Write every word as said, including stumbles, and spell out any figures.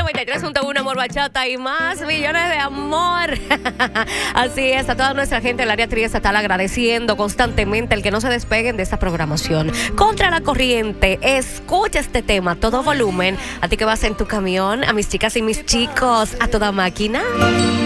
noventa y tres punto uno Amor Bachata y más millones de amor. Así es, a toda nuestra gente del área triestatal agradeciendo constantemente el que no se despeguen de esta programación. Contra la corriente, escucha este tema, todo volumen. A ti que vas en tu camión, a mis chicas y mis chicos, a toda máquina.